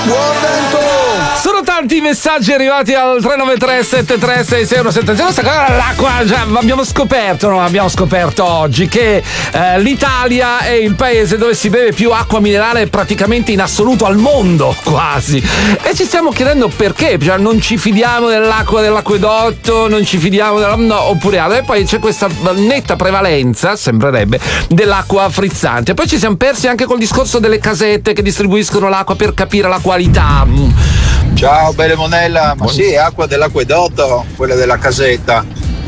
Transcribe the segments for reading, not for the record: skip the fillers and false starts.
Buon vento! Sono tanti i messaggi arrivati al 393-736-617. L'acqua, già abbiamo scoperto oggi che l'Italia è il paese dove si beve più acqua minerale praticamente in assoluto al mondo, quasi. E ci stiamo chiedendo perché, cioè non ci fidiamo dell'acqua dell'acquedotto, non ci fidiamo oppure altro. E poi c'è questa netta prevalenza, sembrerebbe, dell'acqua frizzante. Poi ci siamo persi anche col discorso delle casette che distribuiscono l'acqua per capire la qualità. Ciao belle Monella, ma sì, acqua dell'acquedotto, quella della casetta.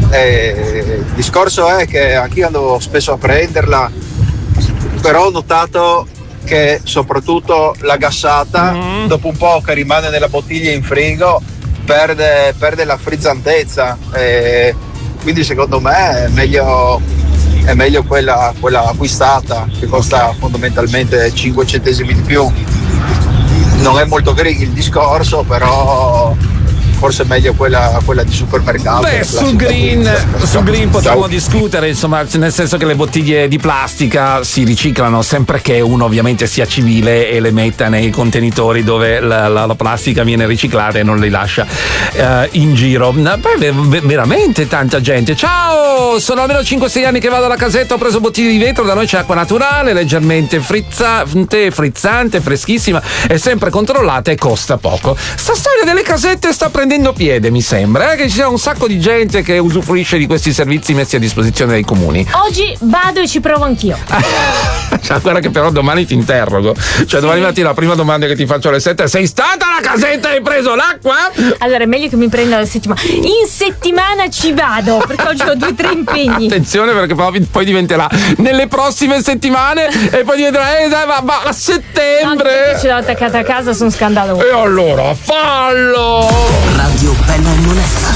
Il discorso è che anch'io andavo spesso a prenderla, però ho notato che soprattutto la gassata, dopo un po' che rimane nella bottiglia in frigo, perde la frizzantezza. Quindi secondo me è meglio quella acquistata, che costa fondamentalmente 5 centesimi di più. Non è molto grigio il discorso, però forse è meglio quella di supermercato. Beh, sul green potremmo discutere, insomma, nel senso che le bottiglie di plastica si riciclano sempre che uno ovviamente sia civile e le metta nei contenitori dove la plastica viene riciclata e non li lascia in giro. Poi veramente tanta gente. Ciao, sono almeno 5-6 anni che vado alla casetta, ho preso bottiglie di vetro, da noi c'è acqua naturale, leggermente frizzante, freschissima, è sempre controllata e costa poco. Sta storia delle casette sta prendendo piede, mi sembra, che ci sia un sacco di gente che usufruisce di questi servizi messi a disposizione dai comuni. Oggi vado e ci provo anch'io. Cioè, guarda che però domani ti interrogo. Cioè, domani mattina la prima domanda che ti faccio alle 7 è: sei stata alla casetta e hai preso l'acqua? Allora è meglio che mi prenda la settimana. In settimana ci vado, perché oggi ho 2-3 impegni. Attenzione, perché poi diventerà nelle prossime settimane e poi diventerà ma a settembre. No, ce l'ho attaccata a casa, sono scandaloso. E allora fallo! Radio Bella e Monella.